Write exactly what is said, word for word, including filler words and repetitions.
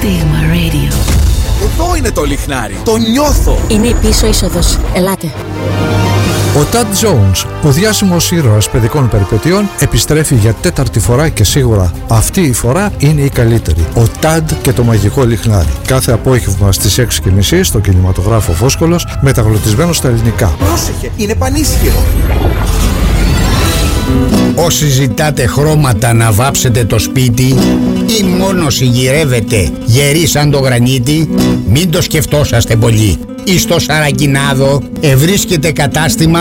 Στίγμα Radio. Εδώ είναι το λιχνάρι. Το νιώθω. Είναι η πίσω είσοδος. Ελάτε. Ο Ταντ Jones, ο διάσημος ήρωας παιδικών περιπετειών, επιστρέφει για τέταρτη φορά και σίγουρα αυτή η φορά είναι η καλύτερη. Ο Ταντ και το μαγικό λιχνάρι. Κάθε απόγευμα στις έξι και μισή στο κινηματογράφο Φόσκολος, μεταγλωτισμένο στα ελληνικά. Πρόσεχε, είναι πανίσχυρο. Όσοι ζητάτε χρώματα να βάψετε το σπίτι ή μόνο συγγυρεύετε γεροί σαν το γρανίτι, μην το σκεφτόσαστε πολύ. Εις το Σαρακινάδο ευρίσκεται κατάστημα